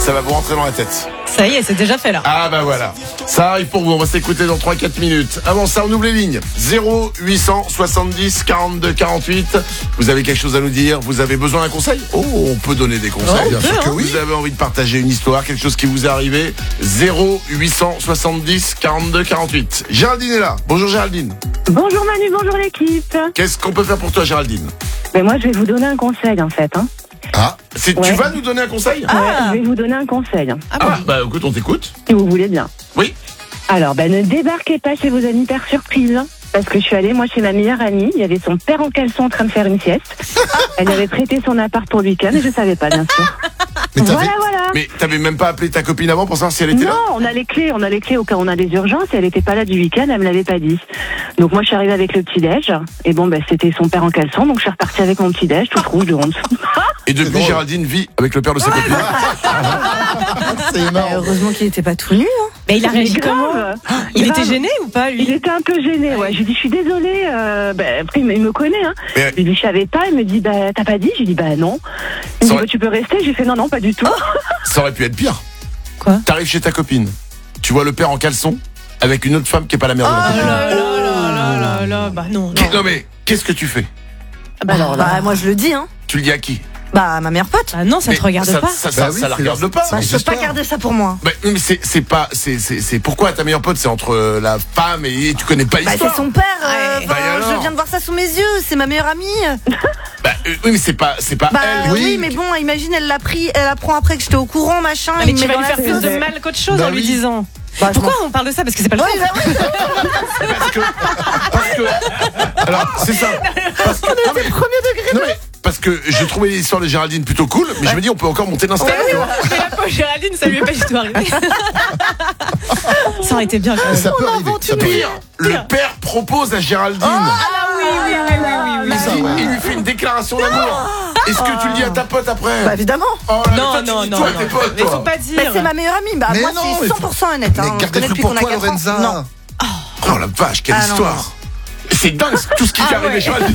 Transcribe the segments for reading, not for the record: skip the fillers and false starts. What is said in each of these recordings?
Ça va vous rentrer dans la tête. Ça y est, c'est déjà fait là. Ah bah voilà. Ça arrive pour vous, on va s'écouter dans 3-4 minutes. Avant ça, on ouvre les lignes. 0870 42 48. Vous avez quelque chose à nous dire? Vous avez besoin d'un conseil? Oh, on peut donner des conseils. Bien sûr que oui. Vous avez envie de partager une histoire, quelque chose qui vous est arrivé? 0870 42 48. Géraldine est là. Bonjour Géraldine. Bonjour Manu, bonjour l'équipe. Qu'est-ce qu'on peut faire pour toi Géraldine? Mais moi je vais vous donner un conseil en fait. Ah, tu Ouais. vas nous donner un conseil? Ouais, je vais vous donner un conseil, Bah écoute, on t'écoute. si vous voulez bien. Oui. Alors, ne débarquez pas chez vos amis par surprise. Parce que je suis allée, moi, chez ma meilleure amie. Il y avait son père en caleçon en train de faire une sieste. Elle avait prêté son appart pour le week-end et je savais pas, bien sûr. Mais t'avais- Voilà. Mais t'avais même pas appelé ta copine avant pour savoir si elle était là? Non, on a les clés au cas où on a des urgences. Et elle était pas là du week-end, elle me l'avait pas dit. Donc moi, je suis arrivée avec le petit-déj. Et bon, c'était son père en caleçon. Donc je suis repartie avec mon petit-déj, toute rouge de honte. Et depuis, drôle. Géraldine vit avec le père de sa copine. C'est énorme. Heureusement qu'il était pas tout nu. Hein. Mais il a réagi comment? Grave. Il Grave. était gêné ou pas, lui? Il était un peu gêné, ouais. Je lui dis, je suis désolée. Après, il me connaît, hein. Mais- Je lui dis, je savais pas. Il me dit, t'as pas dit? Je lui dis, non. Il me Ça dit, aurait- tu peux rester? J'ai fait, non, pas du tout. Ça aurait pu être pire. Quoi? T'arrives chez ta copine, tu vois le père en caleçon avec une autre femme qui est pas la mère de la Oh copine. là là, bah non. Non mais, qu'est-ce que tu fais? Alors là. Bah moi je le dis hein. Tu le dis à qui? Bah à ma meilleure pote. Bah non, ça Mais te regarde pas. Ça Bah oui, la c'est regarde leur- pas. Bah, je peux pas histoire. garder ça pour moi. Bah, mais c'est pourquoi ta meilleure pote c'est entre la femme et tu connais pas Bah l'histoire. c'est son père. Ouais. Bah, et alors je viens de voir ça sous mes yeux. C'est ma meilleure amie. Bah, oui mais c'est pas Bah elle. oui, mais bon, imagine elle l'a pris, elle apprend après que j'étais au courant, machin. Ah, il mais me tu met vas dans lui la faire plus sauce. de mal qu'autre chose Bah en lui oui. disant. Bah, je Pourquoi on parle de ça? Parce que c'est pas le Ouais, cas. bah oui. parce que alors c'est ça. Parce que non, mais- non, mais parce que je trouvais l'histoire de Géraldine plutôt cool, mais je me dis on peut encore monter l'insta. tu vois. Mais la pauvre Géraldine, ça lui est pas du tout arrivé. Ça aurait été bien quand même. Ça peut arriver. Ça peut arriver. Pire, le père propose à Géraldine. Ça, ouais. Il lui fait une déclaration d'amour. Est-ce que tu le dis à ta pote après? Bah évidemment. Oh là là, Non, toi, tu non, dis non, toi à non. tes potes, Mais toi. faut pas Bah, dire. c'est ma meilleure amie. Bah Mais moi non, c'est mais 100% honnête. Mais Hein. On se gardez connaît le depuis truc qu'on a pour toi, 4 ans. Lorenza. Non. Oh la vache, quelle Ah, non, histoire. C'est dingue tout ce qui t'est arrivé, Géraldine.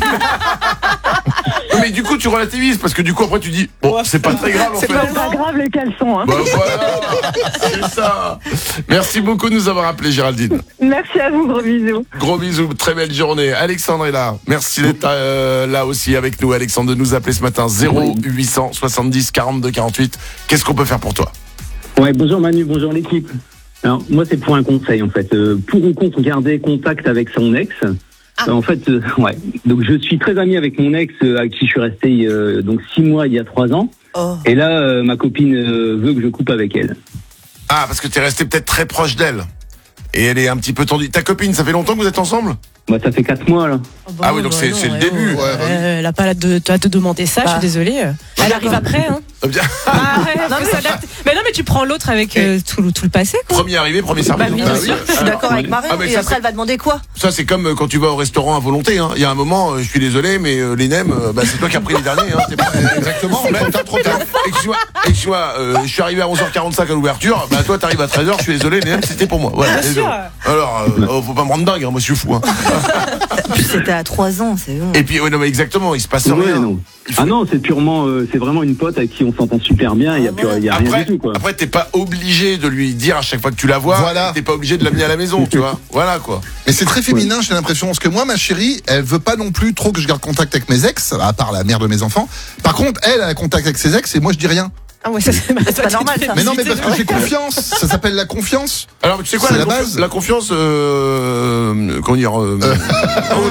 Non, mais du coup tu relativises parce que du coup après tu dis bon c'est pas très grave en fait. C'est pas Pas grave les caleçons, hein. Bah voilà, c'est ça. Merci beaucoup de nous avoir appelé Géraldine. Merci à vous, gros bisous. Gros bisous, très belle journée. Alexandre est là. Merci d'être là aussi avec nous. Alexandre de nous appeler ce matin 0870 42 48. Qu'est-ce qu'on peut faire pour toi? Ouais, bonjour Manu, bonjour l'équipe. Alors moi c'est pour un conseil en fait. Pour ou contre garder contact avec son ex. En fait, ouais. Donc je suis très ami avec mon ex avec qui je suis resté donc 6 mois il y a 3 ans. Oh. Et là ma copine veut que je coupe avec elle. Ah parce que t'es resté peut-être très proche d'elle. Et elle est un petit peu tendue. Ta copine, ça fait longtemps que vous êtes ensemble? Moi ça fait 4 mois là. Ah oui, donc c'est le début. Ouais, bah oui. Elle a pas à te demander ça, je suis désolée. Elle arrive après, hein. Ah, bien. Ah ouais, faut s'adapter. Mais non, mais tu prends l'autre avec tout le passé, quoi. Premier arrivé, premier servi. Bah, bien Ah sûr. Je suis d'accord avec Marion. Ah, mais Et ça, après elle va demander quoi? Ça c'est comme quand tu vas au restaurant à volonté. Hein. Il y a un moment, je suis désolé, mais les nems, c'est toi qui as pris les derniers. Hein. T'es pas... Exactement. Mais- Trop tard. Excuse-moi, je suis arrivé à 11h45 à l'ouverture. Bah toi t'arrives à 13h. Je suis désolé, les nems c'était pour moi. Voilà, Bien désolé. sûr. Alors, faut pas me rendre dingue. Hein. Moi je suis fou. Hein. Puis c'était à 3 ans, c'est bon. Et puis ouais, non mais exactement, il se passe Ouais, rien. non. Il faut- Ah non, c'est purement c'est vraiment une pote avec qui on s'entend super bien, il y a rien Après, du tout quoi. après t'es pas obligé de lui dire à chaque fois que tu la vois. Voilà. T'es pas obligé de l'amener à la maison, tu vois. Voilà quoi. Mais c'est très féminin, j'ai l'impression. Parce que moi, ma chérie, elle veut pas non plus trop que je garde contact avec mes ex, à part la mère de mes enfants. Par contre, elle a contact avec ses ex et moi, je dis rien. Ah ouais, ça c'est pas normal, ça. Mais non, mais parce que j'ai confiance. Ça s'appelle la confiance. Alors tu sais quoi, C'est la la base. confiance, comment dire,